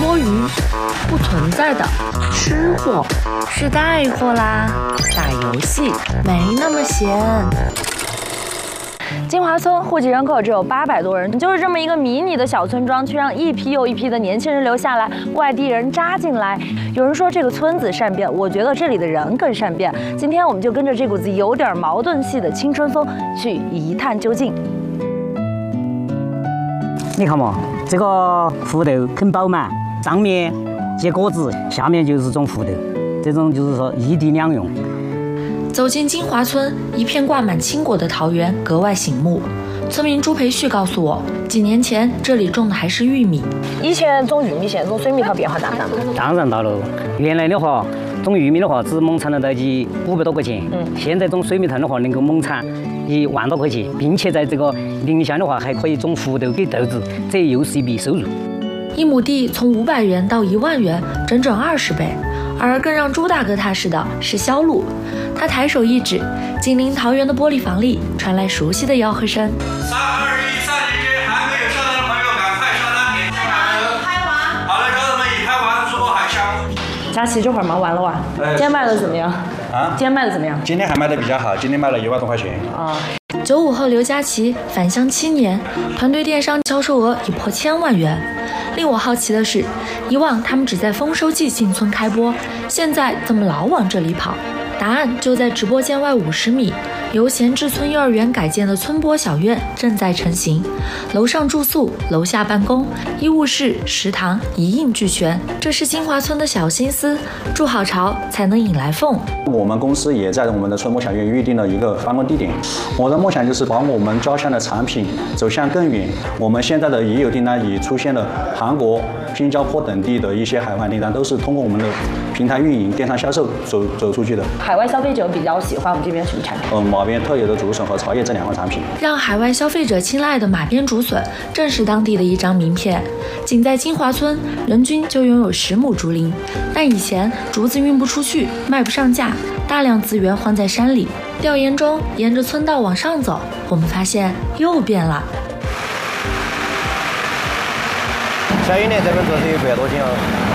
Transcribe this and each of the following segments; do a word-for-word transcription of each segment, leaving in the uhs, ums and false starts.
多余、不存在的吃货，是带货啦。打游戏没那么闲。金华村户籍人口只有八百多人，就是这么一个迷你的小村庄，却让一批又一批的年轻人留下来，外地人扎进来。有人说这个村子善变，我觉得这里的人更善变。今天我们就跟着这股子有点矛盾系的青春风去一探究竟。 你看嘛，这个胡豆很饱满，上面结果子，下面就是种胡豆，这种就是说一地两用。 走进金华村，一片挂满青果的桃园格外醒目。村民朱培旭告诉我，几年前这里种的还是玉米。以前种玉米，现在种水蜜桃变化大不大嘛？ 当然大了。原来的话，种玉米的话，只猛产了得及五百多块钱。嗯。现在种水蜜桃的话，能够猛产一万多块钱，并且在这个邻乡的话，还可以种胡豆给豆子，这又是一笔收入。 一亩地从五百元到一万元，整整二十倍。而更让朱大哥踏实的是销路，他抬手一指，紧邻桃园的玻璃房里传来熟悉的吆喝声。 三二一，暂停之，还没有上单的朋友赶快上单点。拍完。好了，小伙们已拍完，如果还想。 佳琪这会儿忙完了哇？今天卖的怎么样？啊？今天卖的怎么样？ 今天还卖的比较好，今天卖了一万多块钱。 啊。九五后刘佳琪返乡七年，团队电商销售额已破千万元。令我好奇的是，以往他们只在丰收季进村开播，现在怎么老往这里跑？答案就在直播间外五十米，由闲置村幼儿园改建的村播小院正在成型，楼上住宿，楼下办公，医务室、食堂一应俱全。这是金华村的小心思，筑好巢才能引来凤。 我们公司也在我们的村播小院预定了一个办公地点。我的梦想就是把我们家乡的产品走向更远。我们现在的已有订单已出现了韩国、新加坡等地的一些海外订单，都是通过我们的平台运营、电商销售走走出去的。 海外消费者比较喜欢我们这边什么产品？ 嗯，马边特有的竹笋和茶叶这两款产品。 让海外消费者青睐的马边竹笋，正是当地的一张名片。仅在金华村，人均就拥有十亩竹林，但以前竹子运不出去，卖不上价，大量资源荒在山里。调研中，沿着村道往上走，我们发现又变了。 小一年这边竹子有百多斤哦。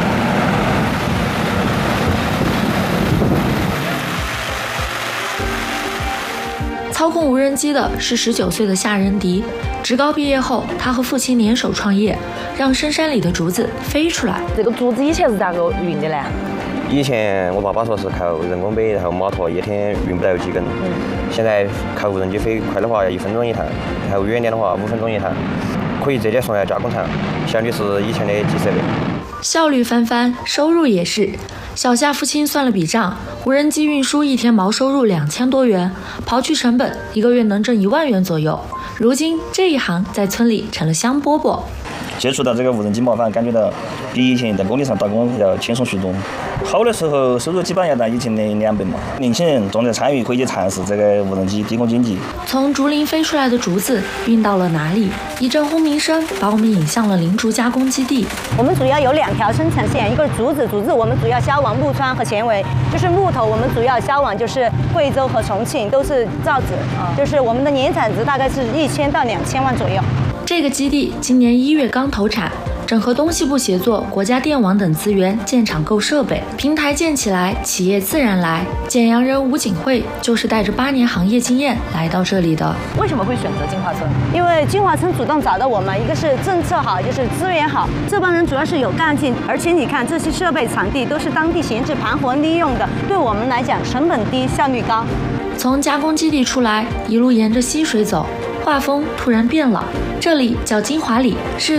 操控无人机的是十九岁的夏仁迪，职高毕业后，他和父亲联手创业，让深山里的竹子飞出来。这个竹子以前是咋个运的呢？ 以前我爸爸说是靠人工背，然后马驮一天运不了几根。嗯。现在靠无人机飞，快的话要一分钟一趟，然后远点的话五分钟一趟，可以直接送来加工厂，效率是以前的几十倍。 效率翻番，收入也是。小夏父亲算了笔账，无人机运输一天毛收入两千多元，刨去成本，一个月能挣一万元左右。如今这一行在村里成了香饽饽。 接触到这个无人机模范，感觉到比以前在工地上打工要轻松许多。好的时候收入基本上要到以前的两倍嘛。年轻人重在参与，可以去尝试这个无人机低空经济。 从竹林飞出来的竹子运到了哪里？一阵轰鸣声把我们引向了林竹加工基地。 我们主要有两条生产线，一个竹子，竹子我们主要销往木川和犍为，就是木头我们主要销往就是贵州和重庆，都是造纸，就是我们的年产值大概是一千到两千万左右。 这个基地今年一月刚投产，整合东西部协作、国家电网等资源建厂购设备，平台建起来，企业自然来。简阳人吴景慧就是带着八年行业经验来到这里的。为什么会选择金华村？ 因为金华村主动找到我们，一个是政策好，就是资源好，这帮人主要是有干劲，而且你看这些设备场地都是当地闲置盘活利用的，对我们来讲成本低，效率高。 从加工基地出来，一路沿着溪水走。画风突然变了，这里叫金华里，是